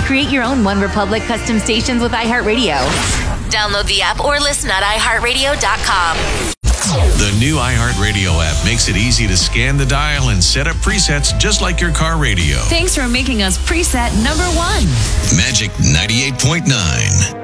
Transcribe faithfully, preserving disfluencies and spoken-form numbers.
Create your own One Republic custom stations with iHeartRadio. Download the app or listen at i heart radio dot com. The new iHeartRadio app makes it easy to scan the dial and set up presets just like your car radio. Thanks for making us preset number one. Magic ninety-eight point nine.